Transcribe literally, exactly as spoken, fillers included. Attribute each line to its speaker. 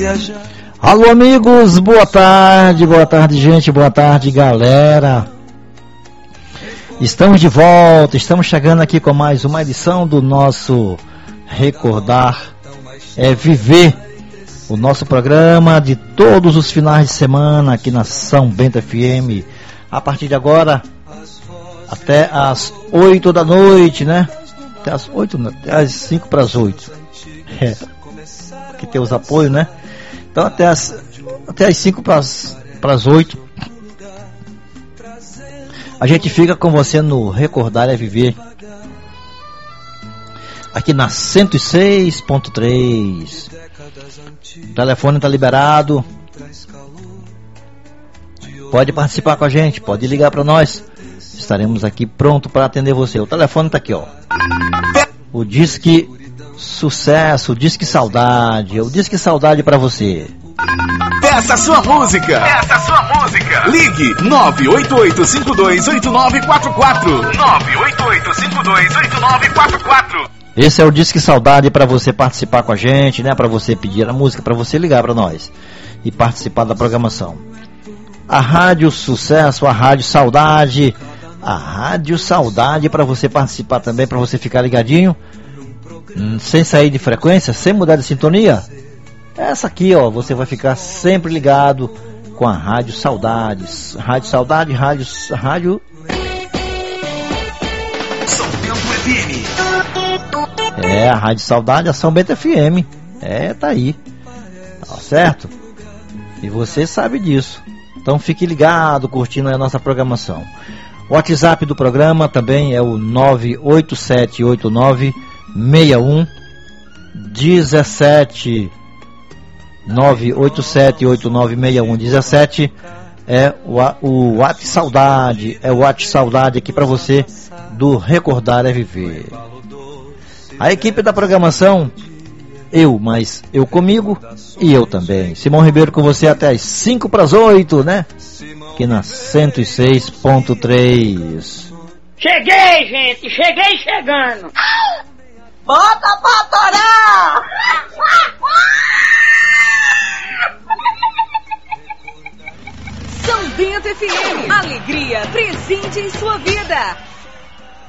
Speaker 1: Alô, amigos, boa tarde, boa tarde, gente, boa tarde, galera. Estamos de volta, estamos chegando aqui com mais uma edição do nosso Recordar é Viver, o nosso programa de todos os finais de semana aqui na São Bento F M, a partir de agora até às oito da noite, né? Até às oito, até às cinco para as oito. É, que tem os apoios, né? Então até as, até as cinco para as oito a gente fica com você no Recordar é Viver, aqui na cento e seis ponto três. O telefone está liberado, pode participar com a gente, pode ligar para nós, estaremos aqui pronto para atender você. O telefone está aqui, ó, o Disque Sucesso, o Disque Saudade, o Disque Saudade para você.
Speaker 2: Peça sua música. Peça sua música. Ligue nove oito oito cinco dois oito nove quatro quatro. nove oito oito cinco dois oito nove quatro quatro.
Speaker 1: Esse é o Disque Saudade para você participar com a gente, né? Para você pedir a música, para você ligar para nós e participar da programação. A Rádio Sucesso, a Rádio Saudade, a Rádio Saudade para você participar também, para você ficar ligadinho, hum, sem sair de frequência, sem mudar de sintonia. Essa aqui, ó, você vai ficar sempre ligado com a Rádio Saudades. Rádio Saudade, Rádio... Rádio...
Speaker 2: São Bento F M.
Speaker 1: É, a Rádio Saudade, a São Bento F M. É, tá aí. Tá certo? E você sabe disso. Então fique ligado, curtindo a nossa programação. O WhatsApp do programa também é o nove oito sete oito nove seis um um sete. nove oito sete oito nove seis um um sete é o, o WhatsApp Saudade, é o WhatsApp Saudade aqui para você do Recordar é Viver. A equipe da programação, eu, mas eu comigo e eu também. Simão Ribeiro com você até as cinco para as oito, né? Aqui na cento e seis ponto três.
Speaker 3: Cheguei, gente, cheguei chegando.
Speaker 4: Bota pra torar!
Speaker 5: São Bento F M, alegria presente em sua vida.